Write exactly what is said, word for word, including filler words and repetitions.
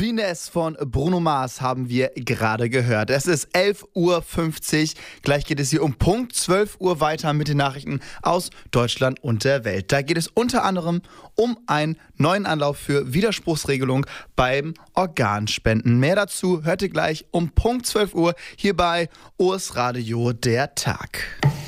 Finesse von Bruno Mars haben wir gerade gehört. Es ist elf Uhr fünfzig. Gleich geht es hier um Punkt zwölf Uhr weiter mit den Nachrichten aus Deutschland und der Welt. Da geht es unter anderem um einen neuen Anlauf für Widerspruchsregelung beim Organspenden. Mehr dazu hört ihr gleich um Punkt zwölf Uhr hier bei Urs Radio der Tag.